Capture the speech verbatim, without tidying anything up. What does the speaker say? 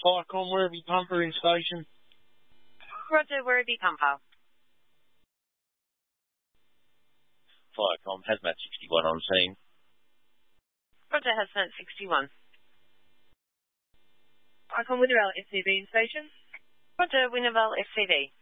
Firecom Werribee Pumper in station. Roger, Werribee Pumper. Firecom Hazmat sixty-one on scene. Roger, Hazmat sixty-one. Firecom Wintervale F C V in station. Roger, Wintervale F C V.